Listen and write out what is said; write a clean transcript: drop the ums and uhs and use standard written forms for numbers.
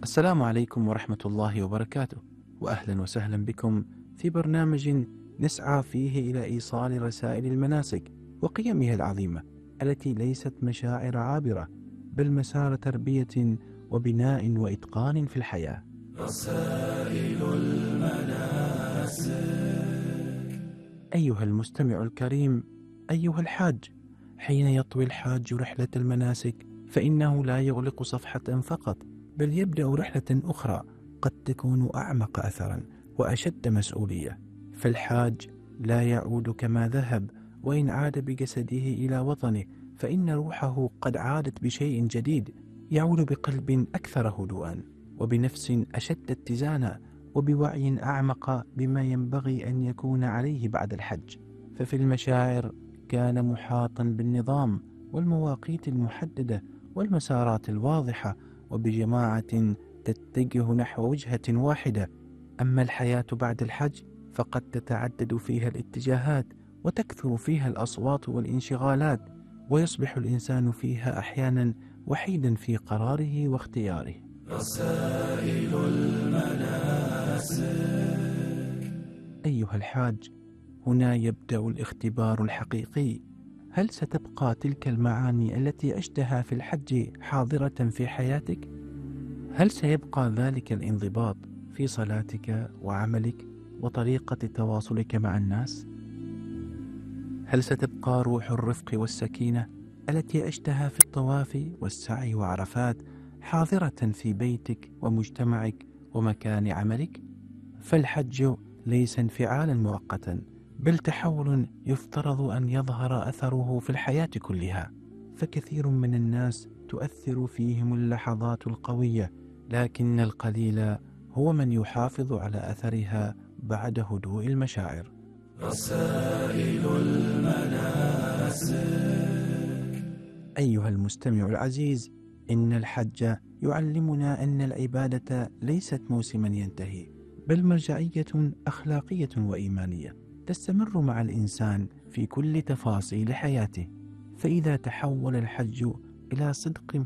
السلام عليكم ورحمة الله وبركاته، وأهلا وسهلا بكم في برنامج نسعى فيه إلى إيصال رسائل المناسك وقيمها العظيمة التي ليست مشاعر عابرة، بل مسار تربية وبناء وإتقان في الحياة. رسائل المناسك. أيها المستمع الكريم، أيها الحاج، حين يطوي الحاج رحلة المناسك فإنه لا يغلق صفحة فقط، بل يبدأ رحلة أخرى قد تكون أعمق أثرا وأشد مسؤولية. فالحاج لا يعود كما ذهب، وإن عاد بجسده إلى وطنه فإن روحه قد عادت بشيء جديد، يعود بقلب أكثر هدوءا، وبنفس أشد اتزانا، وبوعي أعمق بما ينبغي أن يكون عليه بعد الحج. ففي المشاعر كان محاطا بالنظام والمواقيت المحددة والمسارات الواضحة، وبجماعة تتجه نحو وجهة واحدة. أما الحياة بعد الحج فقد تتعدد فيها الاتجاهات، وتكثر فيها الأصوات والانشغالات، ويصبح الإنسان فيها أحيانا وحيدا في قراره واختياره. رسائل المناسك. أيها الحاج، هنا يبدأ الاختبار الحقيقي. هل ستبقى تلك المعاني التي عشتها في الحج حاضرة في حياتك؟ هل سيبقى ذلك الانضباط في صلاتك وعملك وطريقة تواصلك مع الناس؟ هل ستبقى روح الرفق والسكينة التي عشتها في الطواف والسعي وعرفات حاضرة في بيتك ومجتمعك ومكان عملك؟ فالحج ليس انفعالا مؤقتا، بل تحول يفترض أن يظهر أثره في الحياة كلها. فكثير من الناس تؤثر فيهم اللحظات القوية، لكن القليل هو من يحافظ على أثرها بعد هدوء المشاعر. رسائل المناسك. أيها المستمع العزيز، إن الحج يعلمنا أن العبادة ليست موسما ينتهي، بل مرجعية أخلاقية وإيمانية تستمر مع الإنسان في كل تفاصيل حياته. فإذا تحول الحج إلى صدق